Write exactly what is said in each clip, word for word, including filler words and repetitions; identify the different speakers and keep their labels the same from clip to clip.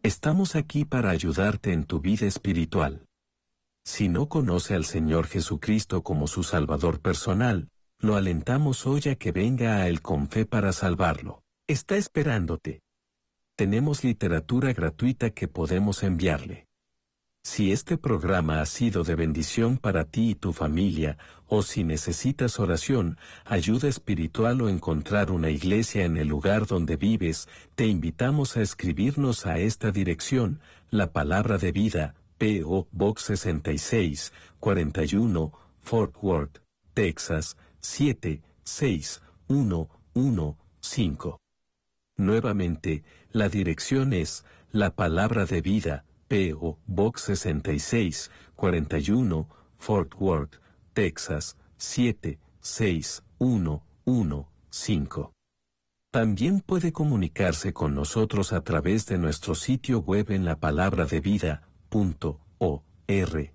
Speaker 1: Estamos aquí para ayudarte en tu vida espiritual. Si no conoce al Señor Jesucristo como su Salvador personal, lo alentamos hoy a que venga a Él con fe para salvarlo. Está esperándote. Tenemos literatura gratuita que podemos enviarle. Si este programa ha sido de bendición para ti y tu familia, o si necesitas oración, ayuda espiritual o encontrar una iglesia en el lugar donde vives, te invitamos a escribirnos a esta dirección, La Palabra de Vida, P O Box sesenta y seis, cuarenta y uno, Fort Worth, Texas, siete seis uno uno cinco. Nuevamente, la dirección es La Palabra de Vida, P O Box sesenta y seis, cuarenta y uno, Fort Worth, Texas, siete seis uno uno cinco. También puede comunicarse con nosotros a través de nuestro sitio web en la palabra de vida punto org.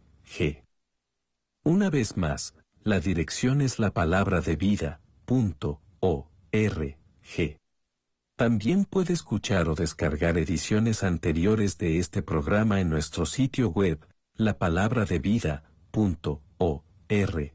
Speaker 1: Una vez más, la dirección es la palabra de vida punto org. También puede escuchar o descargar ediciones anteriores de este programa en nuestro sitio web, la palabra de vida punto org.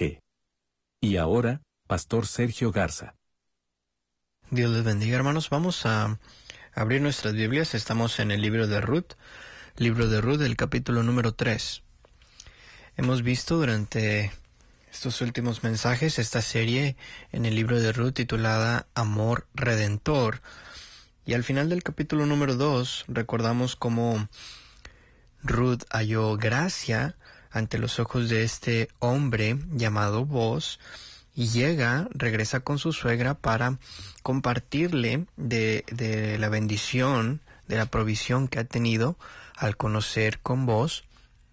Speaker 1: Y ahora, Pastor Sergio Garza.
Speaker 2: Dios les bendiga, hermanos. Vamos a abrir nuestras Biblias. Estamos en el libro de Ruth, libro de Ruth, el capítulo número tres. Hemos visto durante estos últimos mensajes esta serie en el libro de Ruth titulada Amor Redentor. Y al final del capítulo número dos recordamos cómo Ruth halló gracia ante los ojos de este hombre llamado Boaz y llega, regresa con su suegra para compartirle de, de la bendición, de la provisión que ha tenido al conocer con Boaz.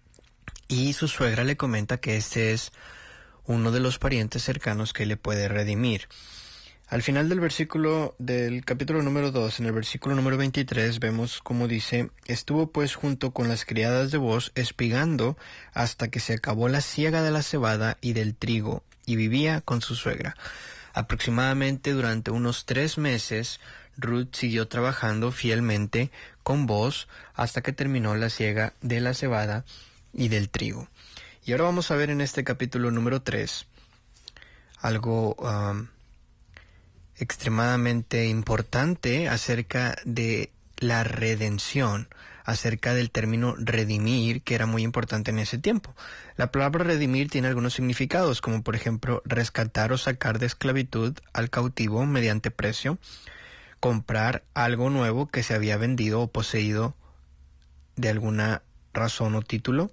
Speaker 2: Y su suegra le comenta que este es uno de los parientes cercanos que le puede redimir. Al final del versículo del capítulo número dos, en el versículo número veintitrés, vemos como dice: estuvo pues junto con las criadas de Boaz espigando hasta que se acabó la siega de la cebada y del trigo, y vivía con su suegra. Aproximadamente durante unos tres meses, Ruth siguió trabajando fielmente con Boaz hasta que terminó la siega de la cebada y del trigo. Y ahora vamos a ver en este capítulo número tres algo um, extremadamente importante acerca de la redención, acerca del término redimir, que era muy importante en ese tiempo. La palabra redimir tiene algunos significados, como por ejemplo rescatar o sacar de esclavitud al cautivo mediante precio, comprar algo nuevo que se había vendido o poseído de alguna razón o título,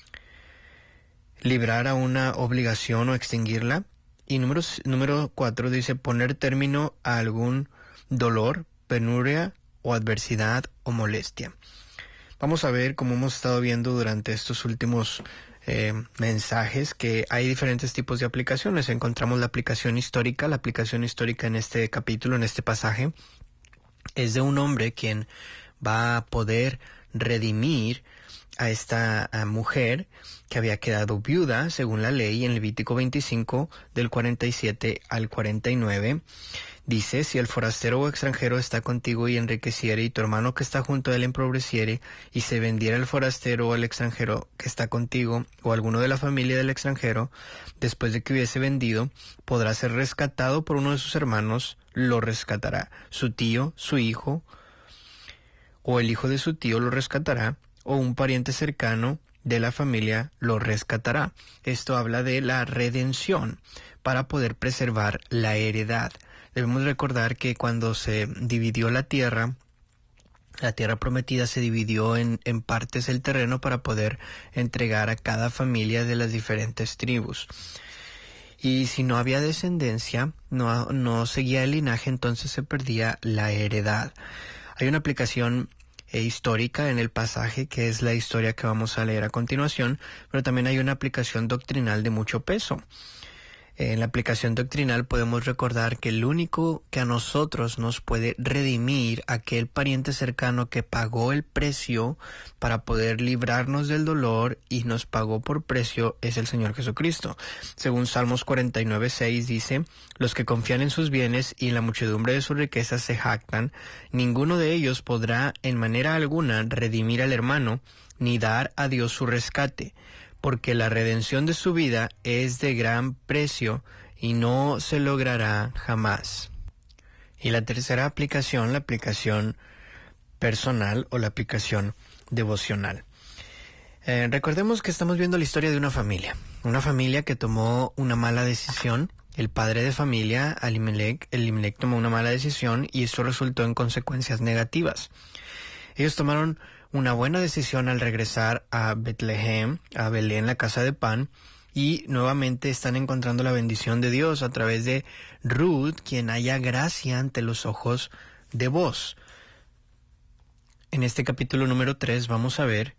Speaker 2: librar a una obligación o extinguirla. Y número, número cuatro dice poner término a algún dolor, penuria o adversidad o molestia. Vamos a ver, como hemos estado viendo durante estos últimos eh, mensajes, que hay diferentes tipos de aplicaciones. Encontramos la aplicación histórica. La aplicación histórica en este capítulo, en este pasaje, es de un hombre quien va a poder redimir a esta a mujer que había quedado viuda según la ley. En Levítico veinticinco del cuarenta y siete al cuarenta y nueve dice: si el forastero o extranjero está contigo y enriqueciere, y tu hermano que está junto a él empobreciere, y se vendiera el forastero o el extranjero que está contigo, o alguno de la familia del extranjero, después de que hubiese vendido, podrá ser rescatado por uno de sus hermanos, lo rescatará. Su tío, su hijo, o el hijo de su tío lo rescatará, o un pariente cercano de la familia lo rescatará. Esto habla de la redención para poder preservar la heredad. Debemos recordar que cuando se dividió la tierra, la tierra prometida se dividió en, en partes el terreno para poder entregar a cada familia de las diferentes tribus. Y si no había descendencia, no, no seguía el linaje, entonces se perdía la heredad. Hay una aplicación E histórica en el pasaje, que es la historia que vamos a leer a continuación, pero también hay una aplicación doctrinal de mucho peso. En la aplicación doctrinal podemos recordar que el único que a nosotros nos puede redimir, aquel pariente cercano que pagó el precio para poder librarnos del dolor y nos pagó por precio, es el Señor Jesucristo. Según Salmos cuarenta y nueve, seis dice, los que confían en sus bienes y en la muchedumbre de sus riquezas se jactan, ninguno de ellos podrá en manera alguna redimir al hermano, ni dar a Dios su rescate, porque la redención de su vida es de gran precio y no se logrará jamás. Y la tercera aplicación, la aplicación personal o la aplicación devocional. Eh, recordemos que estamos viendo la historia de una familia, una familia que tomó una mala decisión. El padre de familia, Elimelech, Elimelech tomó una mala decisión y esto resultó en consecuencias negativas. Ellos tomaron una buena decisión al regresar a Betlehem, a Belén, la casa de pan, y nuevamente están encontrando la bendición de Dios a través de Ruth, quien halla gracia ante los ojos de Boaz. En este capítulo número tres vamos a ver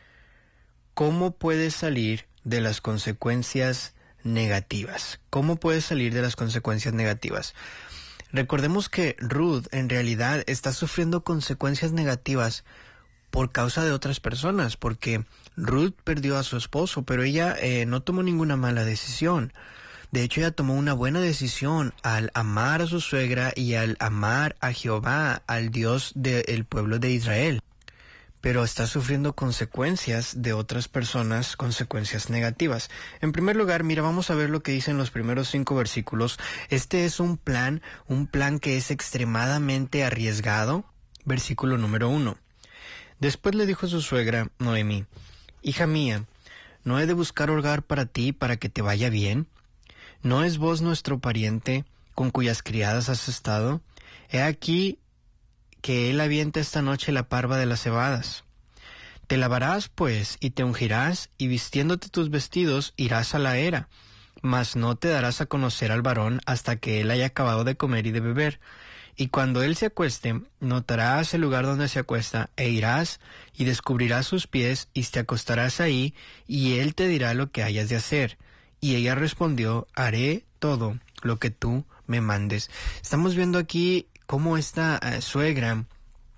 Speaker 2: cómo puedes salir de las consecuencias negativas. ¿Cómo puedes salir de las consecuencias negativas? Recordemos que Ruth en realidad está sufriendo consecuencias negativas por causa de otras personas, porque Ruth perdió a su esposo, pero ella eh, no tomó ninguna mala decisión. De hecho, ella tomó una buena decisión al amar a su suegra y al amar a Jehová, al Dios del pueblo de Israel. Pero está sufriendo consecuencias de otras personas, consecuencias negativas. En primer lugar, mira, vamos a ver lo que dicen los primeros cinco versículos. Este es un plan, un plan que es extremadamente arriesgado. Versículo número uno. Después le dijo a su suegra, Noemí, hija mía, ¿no he de buscar hogar para ti para que te vaya bien? ¿No es vos nuestro pariente con cuyas criadas has estado? He aquí que él avienta esta noche la parva de las cebadas. Te lavarás, pues, y te ungirás, y vistiéndote tus vestidos irás a la era, mas no te darás a conocer al varón hasta que él haya acabado de comer y de beber. Y cuando él se acueste, notarás el lugar donde se acuesta, e irás y descubrirás sus pies, y te acostarás ahí, y él te dirá lo que hayas de hacer. Y ella respondió, haré todo lo que tú me mandes. Estamos viendo aquí cómo esta uh, suegra,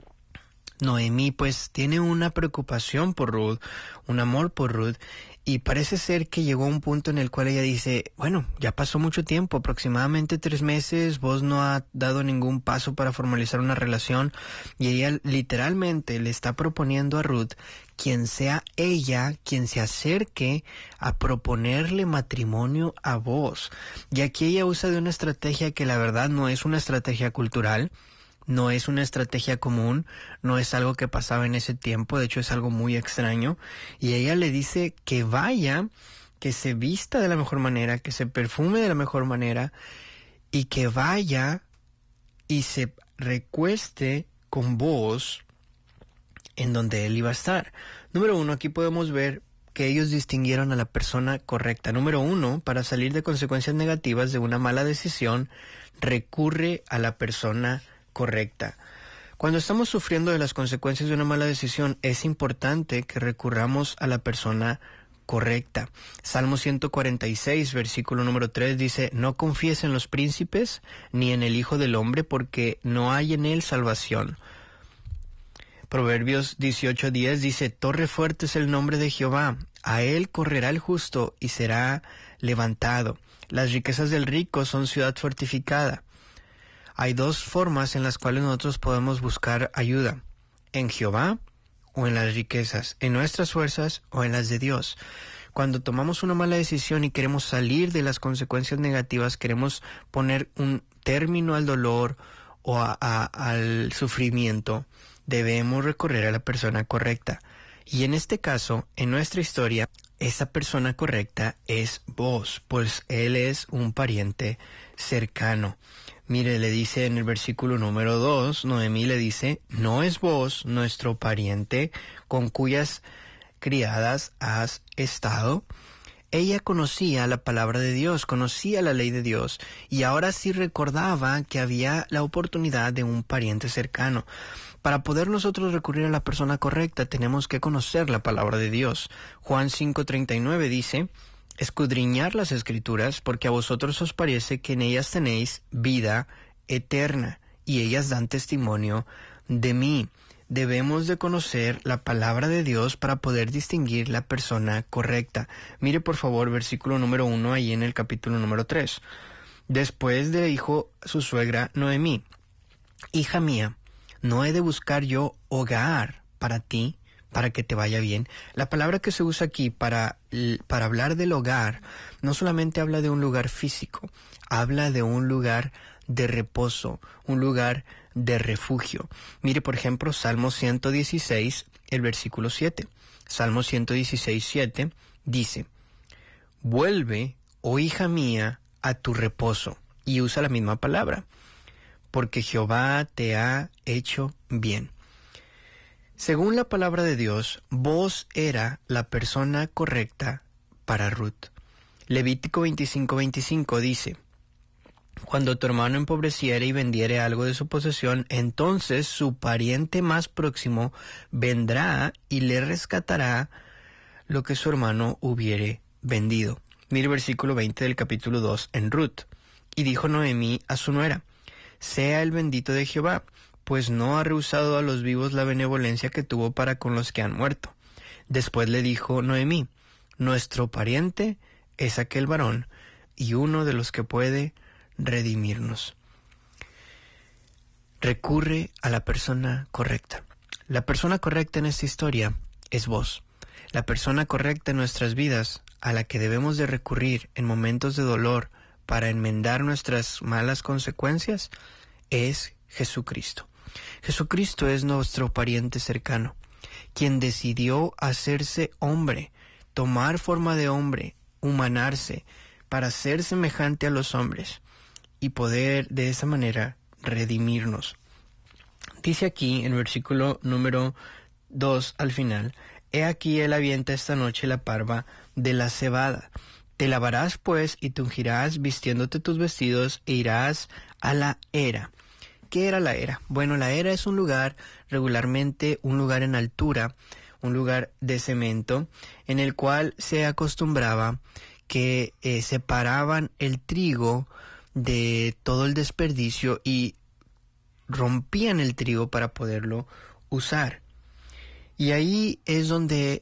Speaker 2: Noemí, pues tiene una preocupación por Ruth, un amor por Ruth, y parece ser que llegó a un punto en el cual ella dice, bueno, ya pasó mucho tiempo, aproximadamente tres meses, vos no has dado ningún paso para formalizar una relación, y ella literalmente le está proponiendo a Ruth quien sea ella quien se acerque a proponerle matrimonio a vos. Y aquí ella usa de una estrategia que la verdad no es una estrategia cultural, no es una estrategia común, no es algo que pasaba en ese tiempo, de hecho es algo muy extraño. Y ella le dice que vaya, que se vista de la mejor manera, que se perfume de la mejor manera y que vaya y se recueste con vos en donde él iba a estar. Número uno, aquí podemos ver que ellos distinguieron a la persona correcta. Número uno, para salir de consecuencias negativas de una mala decisión, recurre a la persona correcta. Cuando estamos sufriendo de las consecuencias de una mala decisión, es importante que recurramos a la persona correcta. Salmo ciento cuarenta y seis, versículo número tres dice, no confíes en los príncipes ni en el Hijo del Hombre, porque no hay en él salvación. Proverbios dieciocho diez dice, torre fuerte es el nombre de Jehová, a él correrá el justo y será levantado. Las riquezas del rico son ciudad fortificada. Hay dos formas en las cuales nosotros podemos buscar ayuda, en Jehová o en las riquezas, en nuestras fuerzas o en las de Dios. Cuando tomamos una mala decisión y queremos salir de las consecuencias negativas, queremos poner un término al dolor o a, a, al sufrimiento, debemos recorrer a la persona correcta. Y en este caso, en nuestra historia, esa persona correcta es vos, pues él es un pariente cercano. Mire, le dice en el versículo número dos, Noemí le dice, ¿no es vos nuestro pariente con cuyas criadas has estado? Ella conocía la palabra de Dios, conocía la ley de Dios, y ahora sí recordaba que había la oportunidad de un pariente cercano. Para poder nosotros recurrir a la persona correcta, tenemos que conocer la palabra de Dios. Juan cinco treinta y nueve dice, escudriñar las Escrituras, porque a vosotros os parece que en ellas tenéis vida eterna, y ellas dan testimonio de mí. Debemos de conocer la palabra de Dios para poder distinguir la persona correcta. Mire por favor versículo número uno ahí en el capítulo número tres. Después le dijo su suegra Noemí: hija mía, ¿no he de buscar yo hogar para ti, para que te vaya bien? La palabra que se usa aquí para, para hablar del hogar no solamente habla de un lugar físico, habla de un lugar de reposo, un lugar de refugio. Mire, por ejemplo, Salmo ciento dieciséis, el versículo siete. Salmo ciento dieciséis, siete dice: vuelve, oh hija mía, a tu reposo. Y usa la misma palabra, porque Jehová te ha hecho bien. Según la palabra de Dios, Booz era la persona correcta para Ruth. Levítico veinticinco, veinticinco dice: cuando tu hermano empobreciere y vendiere algo de su posesión, entonces su pariente más próximo vendrá y le rescatará lo que su hermano hubiere vendido. Mire el versículo veinte del capítulo dos en Ruth. Y dijo Noemí a su nuera: sea el bendito de Jehová, pues no ha rehusado a los vivos la benevolencia que tuvo para con los que han muerto. Después le dijo Noemí: nuestro pariente es aquel varón, y uno de los que puede redimirnos. Recurre a la persona correcta. La persona correcta en esta historia es vos. La persona correcta en nuestras vidas, a la que debemos de recurrir en momentos de dolor para enmendar nuestras malas consecuencias, es Jesucristo. Jesucristo es nuestro pariente cercano, quien decidió hacerse hombre, tomar forma de hombre, humanarse, para ser semejante a los hombres y poder de esa manera redimirnos. Dice aquí en el versículo número dos al final: he aquí él avienta esta noche la parva de la cebada. Te lavarás pues y te ungirás vistiéndote tus vestidos e irás a la era. ¿Qué era la era? Bueno, la era es un lugar, regularmente un lugar en altura, un lugar de cemento, en el cual se acostumbraba que eh, separaban el trigo de todo el desperdicio y rompían el trigo para poderlo usar. Y ahí es donde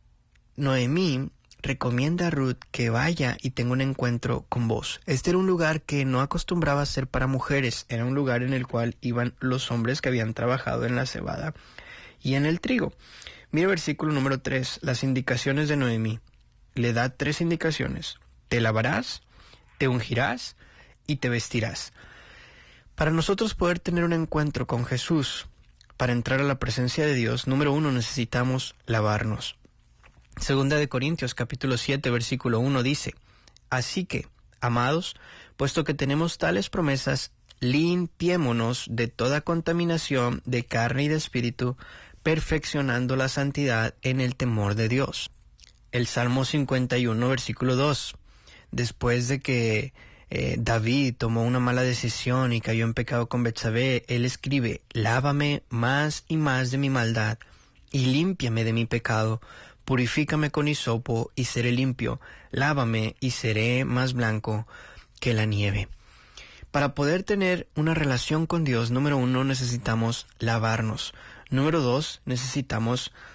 Speaker 2: Noemí recomienda a Ruth que vaya y tenga un encuentro con vos. Este era un lugar que no acostumbraba a ser para mujeres, era un lugar en el cual iban los hombres que habían trabajado en la cebada y en el trigo. Mira el versículo número tres, las indicaciones de Noemí. Le da tres indicaciones: te lavarás, te ungirás y te vestirás. Para nosotros poder tener un encuentro con Jesús, para entrar a la presencia de Dios, número uno, necesitamos lavarnos. Segunda de Corintios, capítulo siete, versículo uno dice: así que, amados, puesto que tenemos tales promesas, limpiémonos de toda contaminación de carne y de espíritu, perfeccionando la santidad en el temor de Dios. El Salmo cincuenta y uno, versículo dos. Después de que eh, David tomó una mala decisión y cayó en pecado con Betsabé, él escribe: lávame más y más de mi maldad, y límpiame de mi pecado. Purifícame con hisopo, y seré limpio. Lávame, y seré más blanco que la nieve. Para poder tener una relación con Dios, número uno, necesitamos lavarnos. Número dos, necesitamos